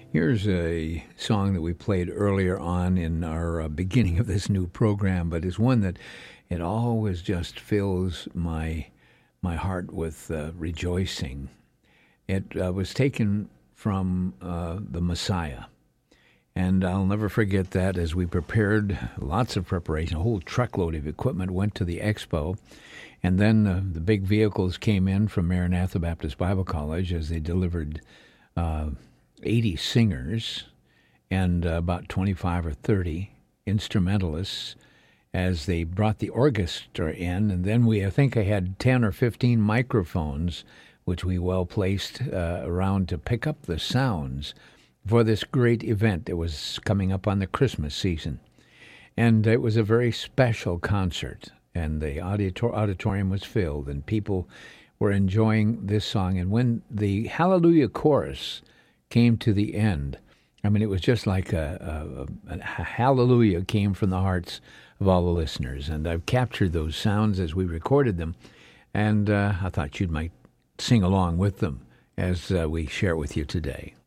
Here's a song that we played earlier on in our beginning of this new program, but it's one that it always just fills my heart with rejoicing. It was taken from the Messiah. And I'll never forget that as we prepared lots of preparation, a whole truckload of equipment went to the expo. And then the big vehicles came in from Maranatha Baptist Bible College as they delivered 80 singers and about 25 or 30 instrumentalists as they brought the orchestra in. And then I think I had 10 or 15 microphones, which we well placed around to pick up the sounds for this great event that was coming up on the Christmas season. And it was a very special concert, and the auditorium was filled, and people were enjoying this song. And when the Hallelujah chorus came to the end, I mean, it was just like a hallelujah came from the hearts of all the listeners. And I've captured those sounds as we recorded them, and I thought you might sing along with them as we share it with you today.